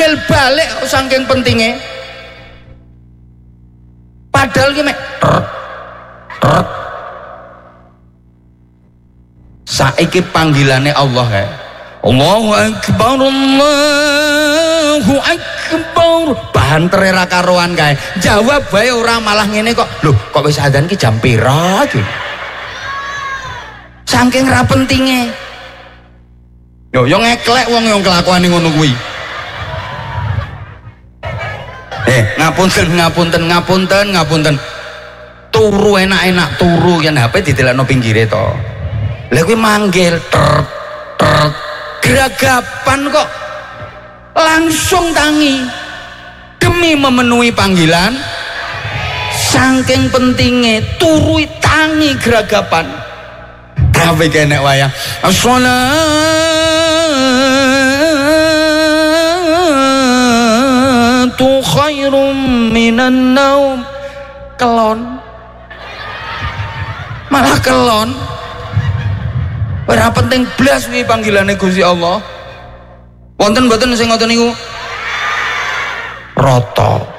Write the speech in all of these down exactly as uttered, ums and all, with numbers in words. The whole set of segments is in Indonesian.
manggil balik saking pentingnya. Padahal ki mek saiki panggilannya Allah ya. Allahu Akbar, Allahu Akbar. Bahan terera karuan kae. Jawab bae ora malah ngene kok. Loh, kok wis adzan ki jam pira iki? Saking ra pentinge. Yo yo ngeklek wong yo kelakuane ngono kuwi. Eh, ngapunten, ngapunten, ngapunten, ngapunten. Turu enak-enak turu yen H P didelokno pinggire to. Lah kuwi manggil ter ter geragapan kok langsung tangi demi memenuhi panggilan saking pentingnya turu tangi geragapan tapi kena wayang as-salatu khairum minan naum kelon malah kelon. Ora penting blas kuwi panggilane Gusti Allah. Wonten mboten sing ngoten niku? Rata.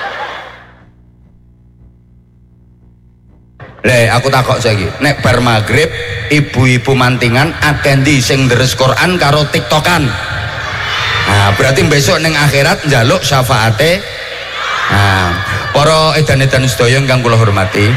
Le aku takok saiki, nek bar magrib ibu-ibu mantingan akeh ndi sing deres Quran karo TikTokan. Nah, berarti besok ning akhirat njaluk syafaate. Nah, para edan-edan sedaya ingkang kula hormati.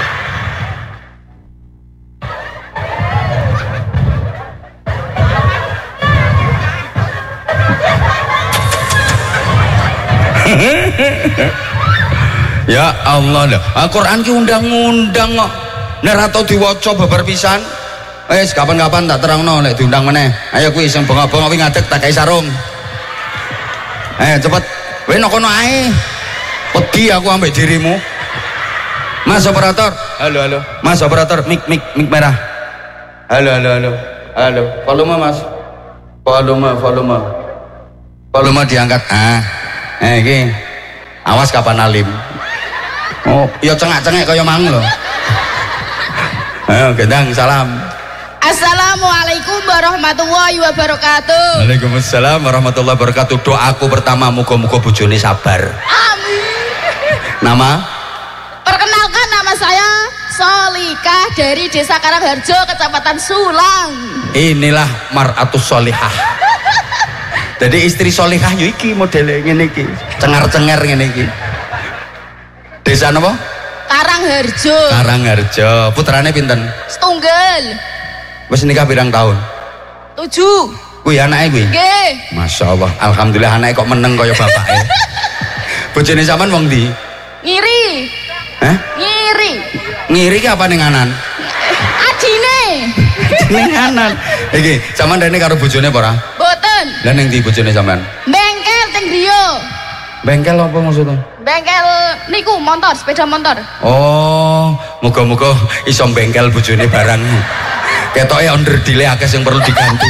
Ya Allah lah, Al-Quran ki undang-undang kok. Nek ra tau diwaca babar pisan. Wis kapan-kapan tak terangno nek diundang meneh. Ayo kuwi sing bengok-bengok kuwi ngadeg tak gawe sarung. Eh cepet. Kowe nang kono ae. Wedi aku ambek dirimu. Mas operator. Halo halo. Mas operator mik mik mik merah. Halo halo halo. Halo. Volume Mas. Volume volume. Volume diangkat. Ah. Eh iki. Awas kapan alim. Oh, ya cengak-cengek kaya mang lho. Ayo gendang salam. Assalamualaikum warahmatullahi wabarakatuh. Waalaikumsalam warahmatullahi wabarakatuh. Doaku pertama muga-muga bojone sabar. Amin. Nama? Perkenalkan nama saya Solikah dari Desa Karangharjo, Kecamatan Sulang. Inilah mar'atus sholihah. Jadi istri sholihah yo iki modele ngene iki. Cengar-cengar ngene iki. Desa napa? Karangharjo. Karangharjo. Putrane pinten? Setunggal. Wis nikah pirang tahun? Tujuh. Kuwi anake kuwi? Nggih. Masya Allah, alhamdulillah anake kok meneng kaya bapake. Bojone sampean wong ndi? Ngiri. Hah? Ngiri. Ngiri ki apa ning anan? Adine. Ning anan. Iki, sampean rene karo bojone apa ora? Boten. Lah ning ndi bojone sampean? Bengkel teng griya. Bengkel apa maksudnya? Bengkel niku motor, sepeda motor. Oh, muga-muga iso bengkel bojone barang. Ketoke onderdile akeh sing perlu diganti.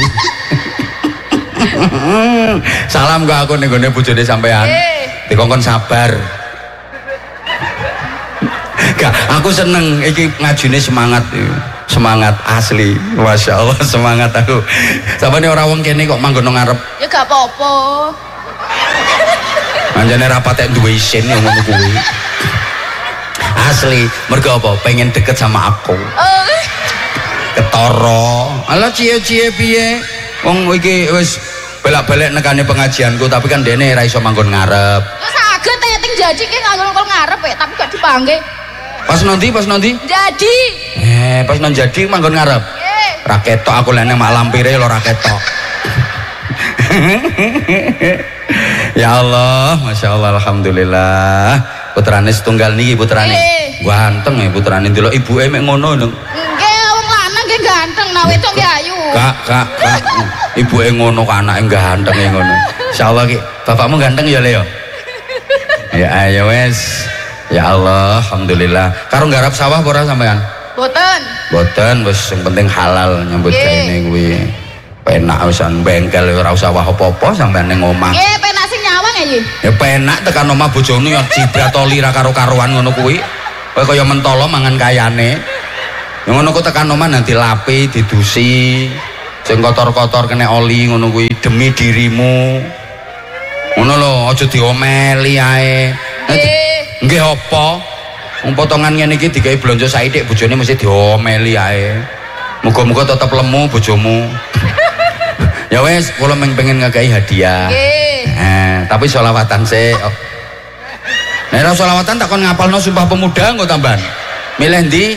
Salam kok aku ning gone bojone sampean. Dikongkon sabar. Gak, aku seneng iki ngajine semangat. Semangat asli. Masya Allah semangat aku. Sampeyan ora wong kene kok manggon ngarep. Ya gak apa-apa. Anjane rapat duwe isin ngono kuwi. Asli, mergo apa? Pengen deket sama aku. Oh. Ketara. Ala cie-cie piye? Wong iki wis bolak-balik nekane pengajianku tapi kan dene ra iso manggon ngarep. Ya saged teh ting jadi ki nganggo ngarep ya, tapi gak dipanggih. Pas nanti, pas nanti? Jadi. Eh, pas non jadi manggon ngarep. Nggih. Ra ketok aku lene mak lampire lho ra ketok. Ya Allah, Masya Allah, Alhamdulillah. Putrane setunggal niki putrane. Ganteng ya putrane ndelok ibuke mek ngono lho. Nggih, wong lanang nggih ganteng, nah wedok nggih ayu. Kak, kak, kak. Ibuke ngono kok anake ganteng ya ngono. Insyaallah ki, bapakmu ganteng ya, Leo. Ya ayo wes. Ya Allah, Alhamdulillah. Karo nggarap sawah apa ora sampean? Boten. Boten, wis sing penting halal nyambut gaene kuwi. Penak wisan bengkel ora usah wah apa-apa sampean ning omah. Nggih, penak sing nyawang ya iki. Ya penak tekan omah bojone ya jibratoli ra karo-karuan ngono kuwi. Kowe kaya mentolo mangan kayane. Ya ngono ku tekan omah nanti lapi, didusi. Sing kotor-kotor kena oli ngono kuwi demi dirimu. ngono lho, aja diomeli ae. Nggih. Nggih apa? Wong potongan ngene iki digawe blonjo saithik bojone mesti diomeli ae. Muga-muga tetep lemu bojomu. Ya wes, kula pengen ngagahi hadiah. Nggih. Eh, tapi sholawatan sik. Oh. Nek ora sholawatan takon ngapalno Sumpah Pemuda engko tambahan. Milih ndi?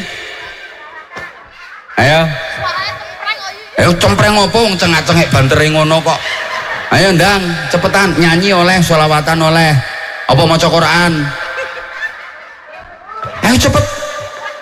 Ayo. Ayo cempreng opo wong cengak-cengek banteri ngono kok. Ayo ndang, cepetan nyanyi oleh sholawatan oleh apa maca Quran. Ayo cepet.